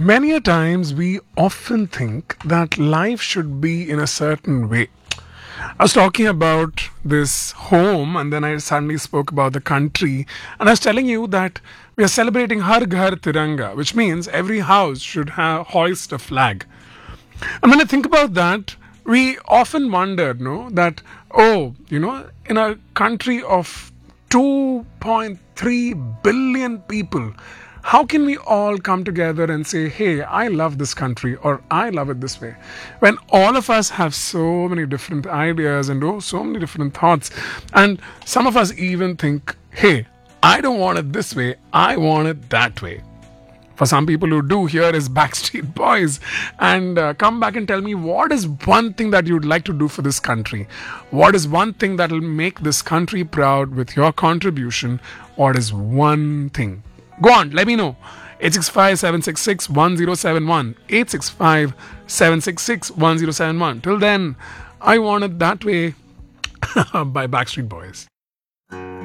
Many a times we often think that life should be in a certain way. I was talking about this home and then I suddenly spoke about the country, and I was telling you that we are celebrating Har Ghar Tiranga, which means every house should hoist a flag. And when I think about that, we often wonder, no, that, in a country of 2.3 billion people, how can we all come together and say, hey, I love this country or I love it this way? When all of us have so many different ideas and so many different thoughts, and some of us even think, hey, I don't want it this way, I want it that way. For some people who do, here is Backstreet Boys. And come back and tell me, what is one thing that you'd like to do for this country? What is one thing that will make this country proud with your contribution? What is one thing? Go on, let me know. 865-766-1071. 865-766-1071. Till then, I want it that way by Backstreet Boys.